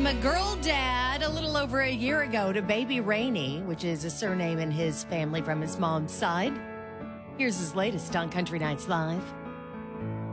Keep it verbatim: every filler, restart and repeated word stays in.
became a girl dad a little over a year ago to baby Rainey, which is a surname in his family from his mom's side. Here's his latest on Country Nights Live.